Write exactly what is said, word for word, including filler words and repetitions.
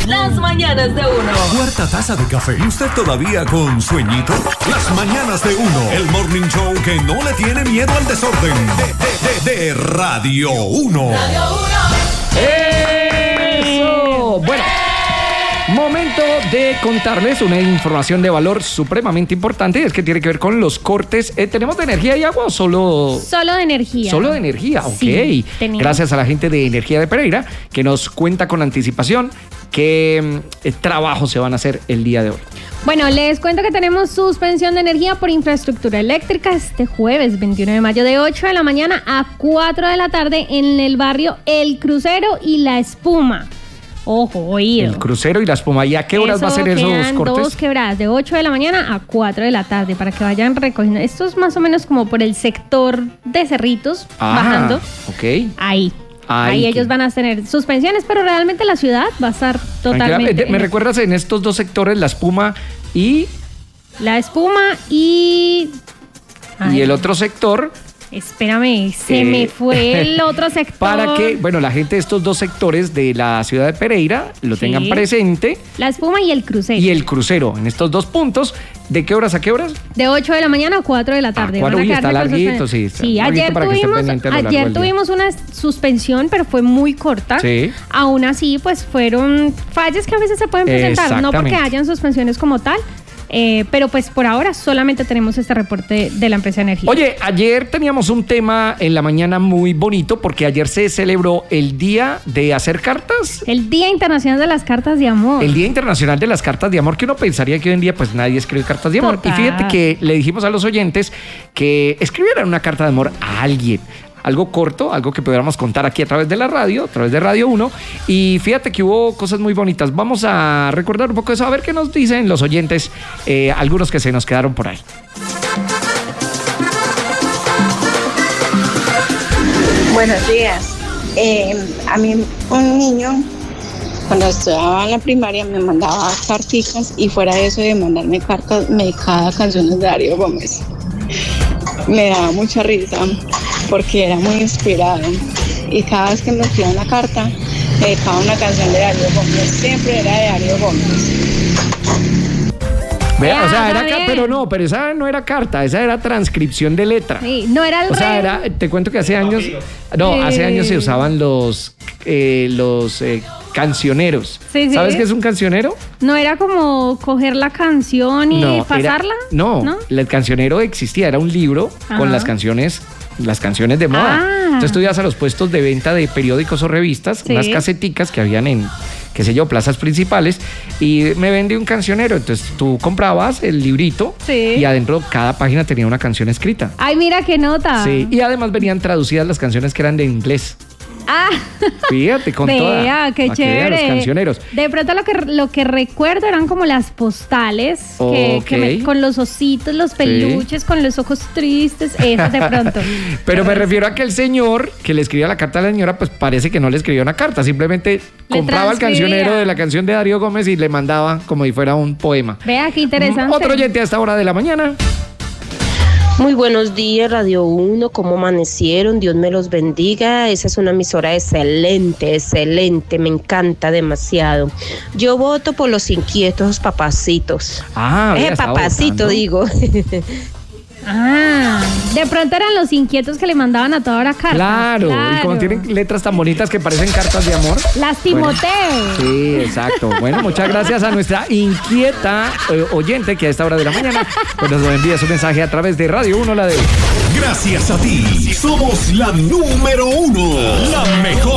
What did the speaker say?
Las mañanas de uno. Cuarta taza de café. ¿Y usted todavía con sueñito? Las mañanas de uno. El morning show que no le tiene miedo al desorden. De, de, de, de Radio uno. Radio uno. ¡Eso! Bueno. Momento de contarles una información de valor supremamente importante, es que tiene que ver con los cortes. Eh, ¿Tenemos de energía y agua o solo...? Solo de energía. Solo de energía, ok. Sí, tenemos. Gracias a la gente de Energía de Pereira, que nos cuenta con anticipación qué eh, trabajos se van a hacer el día de hoy. Bueno, les cuento que tenemos suspensión de energía por infraestructura eléctrica este jueves veintiuno de mayo de ocho de la mañana a cuatro de la tarde en el barrio El Crucero y La Espuma. Ojo, oído. El crucero y la espuma. ¿Y a qué horas Eso va a ser esos quedan cortes? Dos quebradas, de ocho de la mañana a cuatro de la tarde, para que vayan recogiendo. Esto es más o menos como por el sector de Cerritos, Ah, bajando. ok. Ahí. Ahí Ahí que- ellos van a tener suspensiones, pero realmente la ciudad va a estar totalmente... Tranquila. ¿Me recuerdas en estos dos sectores, la espuma y, La Espuma y... y el otro sector? Espérame, se Eh, me fue el otro sector. Para que, bueno, la gente de estos dos sectores de la ciudad de Pereira lo Sí. tengan presente. La Espuma y el Crucero. Y el crucero, en estos dos puntos. ¿De qué horas a qué horas? De ocho de la mañana a cuatro de la tarde. Ah, cuatro, Van a uy, está quedarse con larguito, suspen- sí, está Sí, larguito ayer para que esté tuvimos, pendiente a lo largo ayer del día. tuvimos una suspensión, pero fue muy corta. Sí. Aún así, pues fueron fallas que a veces se pueden presentar, no porque Exactamente. hayan suspensiones como tal, eh, pero pues por ahora solamente tenemos este reporte de la empresa de energía. Oye, ayer teníamos un tema en la mañana muy bonito porque ayer se celebró el Día de Hacer Cartas. El Día Internacional de las Cartas de Amor. El Día Internacional de las Cartas de Amor, que uno pensaría que hoy en día pues nadie escribe cartas de amor. Total. Y fíjate que le dijimos a los oyentes que escribieran una carta de amor a alguien. Algo corto, algo que pudiéramos contar aquí a través de la radio, a través de Radio uno. Y fíjate que hubo cosas muy bonitas. Vamos a recordar un poco eso, a ver qué nos dicen los oyentes, eh, algunos que se nos quedaron por ahí. Buenos días. Eh, a mí un niño, cuando estudiaba en la primaria, me mandaba carticas y fuera de eso de mandarme cartas, me dedicaba a canciones de Darío Gómez. Me daba mucha risa porque era muy inspirado y cada vez que me escribía una carta, me dedicaba una canción de Darío Gómez. Siempre era de Darío Gómez. Vea, o sea, Ah, era está ca- bien. pero no, pero esa no era carta, esa era transcripción de letra. Sí, no era el O sea, rey. era, te cuento que hace años, no, hace Eh. años se usaban los, eh, los eh, cancioneros. Sí, sí. ¿Sabes qué es un cancionero? No era como coger la canción y era- pasarla. no, el cancionero existía, era un libro Ajá. con las canciones, las canciones de moda. Ah. Entonces tú ibas a los puestos de venta de periódicos o revistas, Sí. unas caseticas que habían en, qué sé yo, plazas principales, y me vendí un cancionero. Entonces tú comprabas el librito Sí. y adentro cada página tenía una canción escrita. Ay, mira qué nota. Sí, y además venían traducidas las canciones que eran de inglés. Ah, Fíjate, con vea, toda. qué para que vean chévere. los cancioneros. De pronto lo que, lo que recuerdo eran como las postales que, que me- Ok. con los ositos, los peluches, con los ojos tristes, esas de pronto. Pero me refiero a que el señor que le escribía la carta a la señora, pues parece que no le escribió una carta, simplemente compraba el transcribía. cancionero de la canción de Darío Gómez y le mandaba como si fuera un poema. Vea, qué interesante. Otro oyente a esta hora de la mañana. Muy buenos días, Radio uno, ¿cómo amanecieron? Dios me los bendiga. Esa es una emisora excelente, excelente, me encanta demasiado. Yo voto por los inquietos papacitos. Ah, Eh, vea, estaba papacito, votando. digo. Ah, de pronto eran los inquietos que le mandaban a toda hora cartas. Claro, y como tienen letras tan bonitas que parecen cartas de amor. Las Timoteo. Sí, exacto. Bueno, muchas gracias a nuestra inquieta eh, oyente que a esta hora de la mañana pues nos envía su mensaje a través de Radio uno, la de... Gracias a ti, somos la número uno, la mejor.